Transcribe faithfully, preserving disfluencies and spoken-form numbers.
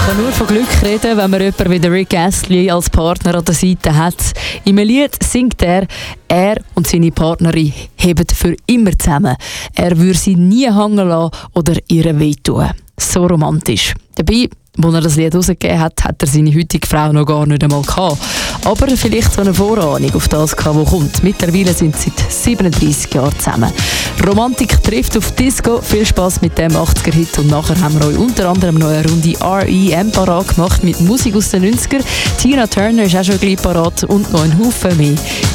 kann nur von Glück reden, wenn man jemanden wie Rick Astley als Partner an der Seite hat. Im Lied singt er, er und seine Partnerin heben für immer zusammen. Er würde sie nie hängen lassen oder ihr wehtun. So romantisch. Dabei, als er das Lied rausgegeben hat, hat er seine heutige Frau noch gar nicht einmal gehabt. Aber vielleicht so eine Vorahnung auf das gehabt, was kommt. Mittlerweile sind sie seit siebenunddreissig Jahren zusammen. Romantik trifft auf Disco. Viel Spass mit dem achtziger-Hit. Und nachher haben wir euch unter anderem noch eine Runde R E M parat gemacht mit Musik aus den neunzigern. Tina Turner ist auch schon gleich parat und noch ein Haufen mehr.